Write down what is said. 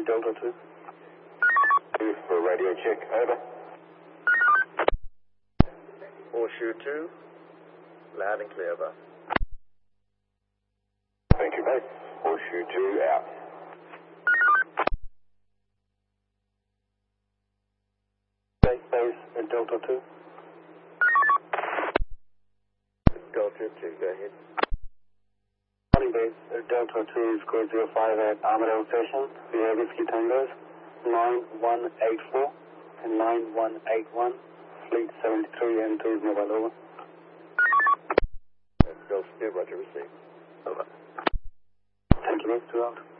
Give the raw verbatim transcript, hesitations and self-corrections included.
Delta two. two for radio check, over. Horseshoe two, loud and clear, over. Thank you, mate. Horseshoe two, out. Base base at Delta two. Delta two, go ahead. Morning base at Delta two, square zero five at Armadale Station. We have Whiskey Tangos nine one eight four and nine one eight one. Fleet seventy-three and two is mobile, over. Delta two, roger, receive. Over. Thank you, mate. Two out.